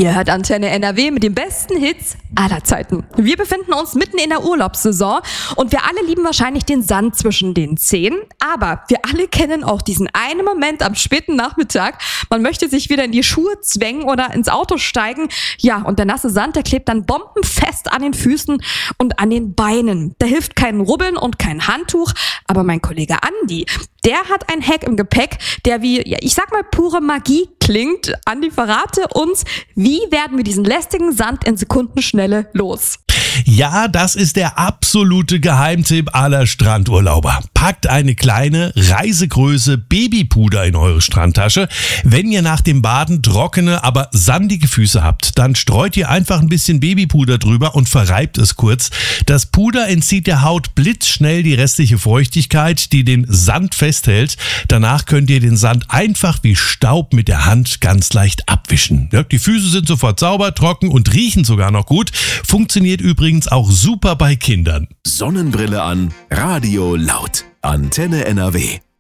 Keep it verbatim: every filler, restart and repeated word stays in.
Ihr hört Antenne N R W mit den besten Hits aller Zeiten. Wir befinden uns mitten in der Urlaubssaison und wir alle lieben wahrscheinlich den Sand zwischen den Zehen. Aber wir alle kennen auch diesen einen Moment am späten Nachmittag. Man möchte sich wieder in die Schuhe zwängen oder ins Auto steigen. Ja, und der nasse Sand, der klebt dann bombenfest an den Füßen und an den Beinen. Da hilft kein Rubbeln und kein Handtuch. Aber mein Kollege Andi, der hat ein Hack im Gepäck, der wie, ja, ich sag mal, pure Magie klingt. Andi, verrate uns, wie werden wir diesen lästigen Sand in Sekundenschnelle los? Ja, das ist der absolute Geheimtipp aller Strandurlauber. Packt eine kleine Reisegröße Babypuder in eure Strandtasche. Wenn ihr nach dem Baden trockene, aber sandige Füße habt, dann streut ihr einfach ein bisschen Babypuder drüber und verreibt es kurz. Das Puder entzieht der Haut blitzschnell die restliche Feuchtigkeit, die den Sand festhält. Danach könnt ihr den Sand einfach wie Staub mit der Hand ganz leicht abwischen. Ja, die Füße sind sofort sauber, trocken und riechen sogar noch gut. Funktioniert übrigens auch super bei Kindern. Sonnenbrille an, Radio laut. Antenne N R W.